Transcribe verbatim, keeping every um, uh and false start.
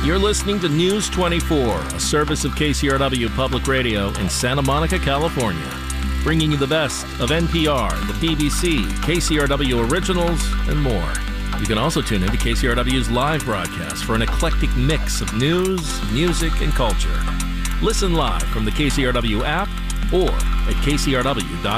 You're listening to News twenty-four, a service of K C R W Public Radio in Santa Monica, California, bringing you the best of N P R, the B B C, K C R W Originals, and more. You can also tune in to K C R W's live broadcast for an eclectic mix of news, music, and culture. Listen live from the K C R W app or at K C R W dot com.